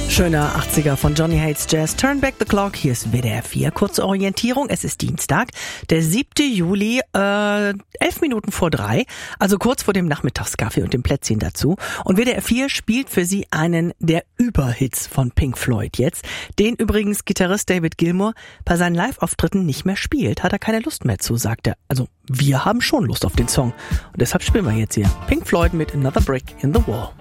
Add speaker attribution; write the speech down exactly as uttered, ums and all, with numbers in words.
Speaker 1: Schöner achtziger von Johnny Hates Jazz. Turn back the clock. Hier ist W D R vier. Kurze Orientierung. Es ist Dienstag, der siebte Juli, äh, elf Minuten vor drei. Also kurz vor dem Nachmittagskaffee und dem Plätzchen dazu. Und W D R vier spielt für Sie einen der Überhits von Pink Floyd jetzt. Den übrigens Gitarrist David Gilmour bei seinen Live-Auftritten nicht mehr spielt. Hat er keine Lust mehr zu, sagt er. Also wir haben schon Lust auf den Song. Und deshalb spielen wir jetzt hier Pink Floyd mit Another Brick in the Wall.